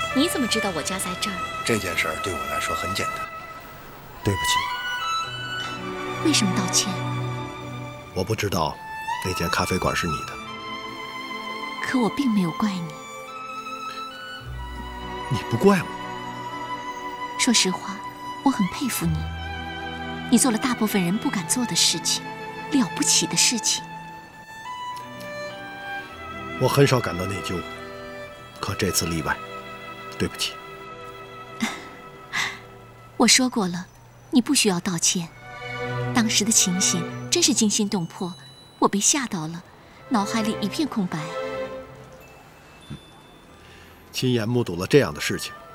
你怎么知道我家在这儿？ 这件事儿对我来说很简单。对不起。 为什么道歉？ 我不知道那间咖啡馆是你的。 可我并没有怪你。 你不怪我？ 说实话，我很佩服你。你做了大部分人不敢做的事情，了不起的事情。 我很少感到内疚，可这次例外。对不起。 我说过了，你不需要道歉。当时的情形真是惊心动魄，我被吓到了，脑海里一片空白。 亲眼目睹了这样的事情，